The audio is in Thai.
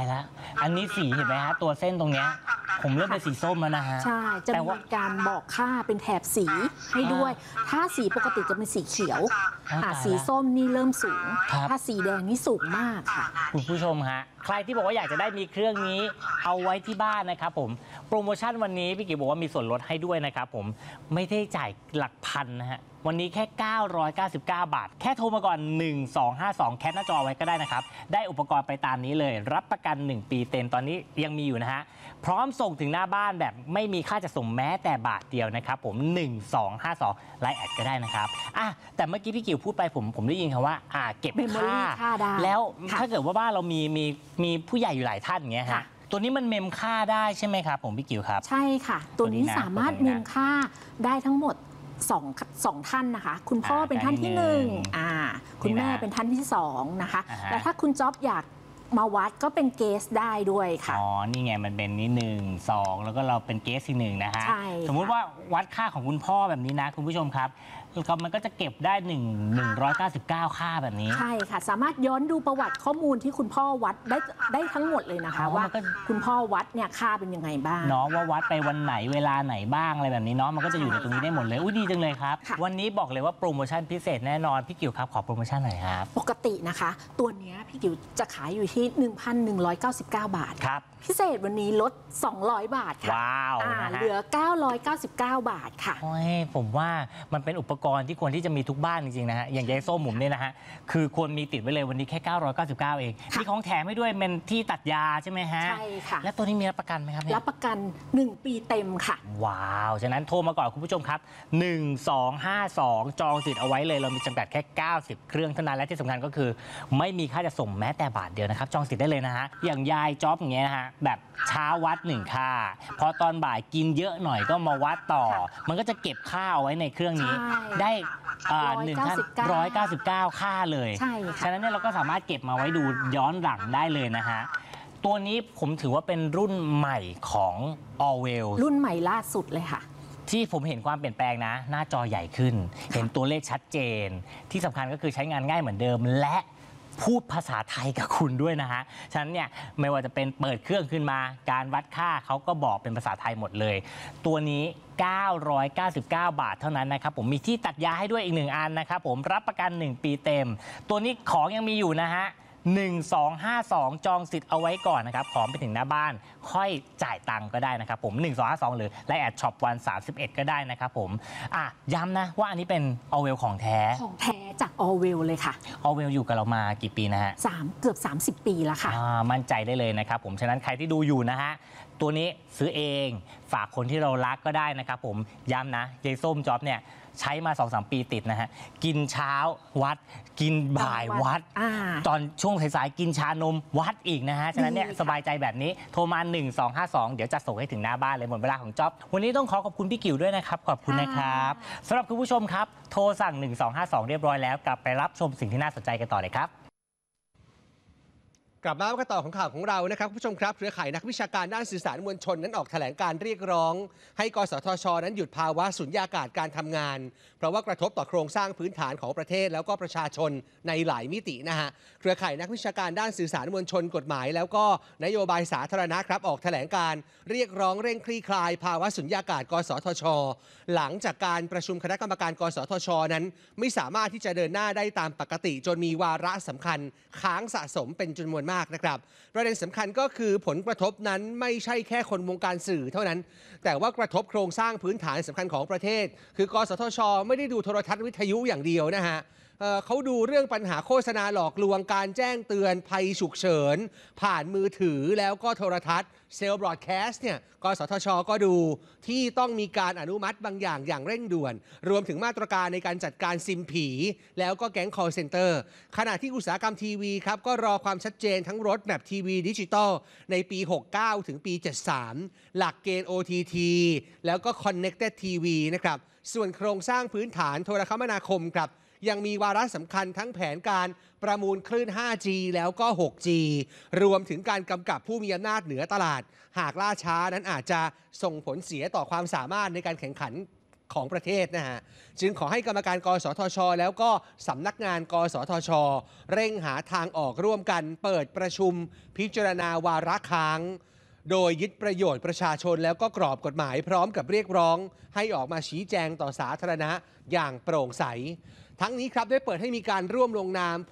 ายแล้วอันนี้สีเห็นไหมฮะตัวเส้นตรงเนี้ยผมเริ่มเป็นสีส้มแล้วนะฮะใช่จะมีการบอกค่าเป็นแถบสีให้ด้วยถ้าสีปกติจะเป็นสีเขียวสีส้มนี่เริ่มสูงถ้าสีแดงนี่สูงมากค่ะคุณผู้ชมฮะใครที่บอกว่าอยากจะได้มีเครื่องนี้เอาไว้ที่บ้านนะครับผมโปรโมชั่นวันนี้พี่กิ๊บบอกว่ามีส่วนลดให้ด้วยนะครับผมไม่ได้จ่ายหลักพันนะฮะวันนี้แค่ 999 บาทแค่โทรมาก่อน 1252 แคปหน้าจอไว้ก็ได้นะครับได้อุปกรณ์ไปตามนี้เลยรับประกัน 1 ปีเต็มตอนนี้ยังมีอยู่นะฮะพร้อมส่งถึงหน้าบ้านแบบไม่มีค่าจัดส่งแม้แต่บาทเดียวนะครับผม 1252 ไลน์แอดก็ได้นะครับแต่เมื่อกี้พี่กิ๋วพูดไปผมได้ยินคำว่าเก็บค่าแล้วถ้าเกิดว่าบ้านเรามีผู้ใหญ่อยู่หลายท่านอย่างเงี้ยฮะตัวนี้มันเมมค่าได้ใช่ไหมครับผมพี่กิ๋วครับใช่ค่ะตัวนี้สามารถเมมค่าได้ทั้งหมดสองท่านนะคะคุณพ่อเป็นท่านที่1คุณแม่เป็นท่านที่2นะคะแต่ถ้าคุณจ๊อบอยากมาวัดก็เป็นเกสได้ด้วยค่ะนี่ไงมันเป็นนี่1 2แล้วก็เราเป็นเกสที่1นะฮะสมมุติว่าวัดค่าของคุณพ่อแบบนี้นะคุณผู้ชมครับมันก็จะเก็บได้199 ค่าแบบนี้ใช่ค่ะสามารถย้อนดูประวัติข้อมูลที่คุณพ่อวัดได้ทั้งหมดเลยนะคะว่าคุณพ่อวัดเนี่ยค่าเป็นยังไงบ้างเนาะว่าวัดไปวันไหนเวลาไหนบ้างอะไรแบบนี้เนาะมันก็จะอยู่ในตรงนี้ได้หมดเลยดีจังเลยครับวันนี้บอกเลยว่าโปรโมชั่นพิเศษแน่นอนพี่กิ๋วครับขอโปรโมชั่นหน่อยครับปกตินะคะตัวนี้พี่กิ๋วจะขายอยู่ที่ 1,199 บาทครับพิเศษวันนี้ลด200 บาทค่ะว้าวเหลือ999 บาทค่ะผมว่ามันเป็นอุปกรณ์ที่ควรที่จะมีทุกบ้านจริงๆนะฮะอย่างยายส้มหมุมเนี่ยนะฮะคือควรมีติดไว้เลยวันนี้แค่999เองมีของแถมให้ด้วยเป็นที่ตัดยาใช่ไหมฮะใช่ค่ะและตัวนี้มีรับประกันไหมครับรับประกัน1 ปีเต็มค่ะว้าวฉะนั้นโทรมาก่อนคุณผู้ชมครับ1252จองสิทธิ์เอาไว้เลยเรามีจำกัดแค่90เครื่องเท่านั้นและที่สำคัญก็คือไม่มีค่าจะส่งแม้แต่บาทเดียวนะครับจองสิทธิ์ได้เลยนะฮะอย่างยายจ๊อบอย่างเงี้ยนะฮะแบบเช้าวัด1 ค่าพอตอนบ่ายกินเยอะหน่อยก็มาวัดต่อมันก็จะเก็บค่าเอาไว้ในเครื่องนี้ได้199 ค่าเลยฉะนั้นเนี่ยเราก็สามารถเก็บมาไว้ดูย้อนหลังได้เลยนะฮะตัวนี้ผมถือว่าเป็นรุ่นใหม่ของ Allwell รุ่นใหม่ล่าสุดเลยค่ะที่ผมเห็นความเปลี่ยนแปลงนะหน้าจอใหญ่ขึ้นเห็นตัวเลขชัดเจนที่สำคัญก็คือใช้งานง่ายเหมือนเดิมและพูดภาษาไทยกับคุณด้วยนะฮะฉะนั้นเนี่ยไม่ว่าจะเป็นเปิดเครื่องขึ้นมาการวัดค่าเขาก็บอกเป็นภาษาไทยหมดเลยตัวนี้999 บาทเท่านั้นนะครับผมมีที่ตัดยาให้ด้วยอีก1 อันนะครับผมรับประกัน1 ปีเต็มตัวนี้ของยังมีอยู่นะฮะ1252จองสิทธิ์เอาไว้ก่อนนะครับของไปถึงหน้าบ้านค่อยจ่ายตังค์ก็ได้นะครับผม1252หรือไลน์แอดช็อปวัน31ก็ได้นะครับผมย้ำนะว่าอันนี้เป็น Allwell ของแท้จาก Allwell เลยค่ะ Allwell อยู่กับเรามากี่ปีนะฮะเกือบ30 ปีแล้วค่ะมั่นใจได้เลยนะครับผมฉะนั้นใครที่ดูอยู่นะฮะตัวนี้ซื้อเองฝากคนที่เรารักก็ได้นะครับผมย้ำนะยายส้มจ๊อบเนี่ยใช้มา 2-3 ปีติดนะฮะกินเช้าวัดกินบ่ายวัดตอนช่วงสายๆกินชานมวัดอีกนะฮะฉะนั้นเนี่ยสบายใจแบบนี้โทรมา1252เดี๋ยวจะส่งให้ถึงหน้าบ้านเลยหมดเวลาของจ๊อบวันนี้ต้องขอบคุณพี่กิ๋วด้วยนะครับขอบคุณนะครับสำหรับคุณผู้ชมครับโทรสั่ง1252เรียบร้อยแล้วกลับไปรับชมสิ่งที่น่าสนใจกันต่อเลยครับกลับมากันต่อของข่าวของเรานะครับผู้ชมครับเครือข่ายนักวิชาการด้านสื่อสารมวลชนนั้นออกแถลงการเรียกร้องให้กสทช.นั้นหยุดภาวะสุญญากาศการทำงานเพราะว่ากระทบต่อโครงสร้างพื้นฐานของประเทศแล้วก็ประชาชนในหลายมิตินะฮะเครือข่ายนักวิชาการด้านสื่อสารมวลชนกฎหมายแล้วก็นโยบายสาธารณะครับออกแถลงการเรียกร้องเร่งคลี่คลายภาวะสุญญากาศกสทช.หลังจากการประชุมคณะกรรมการกสทช.นั้นไม่สามารถที่จะเดินหน้าได้ตามปกติจนมีวาระสำคัญค้างสะสมเป็นจำนวนมากนะครับประเด็นสำคัญก็คือผลกระทบนั้นไม่ใช่แค่คนวงการสื่อเท่านั้นแต่ว่ากระทบโครงสร้างพื้นฐานสำคัญของประเทศคือกสทช.ไม่ได้ดูโทรทัศน์วิทยุอย่างเดียวนะฮะเขาดูเรื่องปัญหาโฆษณาหลอกลวงการแจ้งเตือนภัยฉุกเฉินผ่านมือถือแล้วก็โทรทัศน์เซลล์บรอดแคสต์เนี่ยกสทช.ก็ดูที่ต้องมีการอนุมัติบางอย่างเร่งด่วนรวมถึงมาตรการในการจัดการซิมผีแล้วก็แก๊ง call center ขณะที่อุตสาหกรรมทีวีครับก็รอความชัดเจนทั้งรถแมพทีวีดิจิตอลในปี 69 ถึงปี 73 หลักเกณฑ์ OTT แล้วก็ Connected TV นะครับส่วนโครงสร้างพื้นฐานโทรคมนาคมครับยังมีวาระสำคัญทั้งแผนการประมูลคลื่น 5G แล้วก็ 6G รวมถึงการกำกับผู้มีอำนาจเหนือตลาดหากล่าช้านั้นอาจจะส่งผลเสียต่อความสามารถในการแข่งขันของประเทศนะฮะจึงขอให้กรรมการกสทช.แล้วก็สำนักงานกสทช.เร่งหาทางออกร่วมกันเปิดประชุมพิจารณาวาระค้างโดยยึดประโยชน์ประชาชนแล้วก็กรอบกฎหมายพร้อมกับเรียกร้องให้ออกมาชี้แจงต่อสาธารณะอย่างโปร่งใสทั้งนี้ครับได้เปิดให้มีการร่วมลงนาม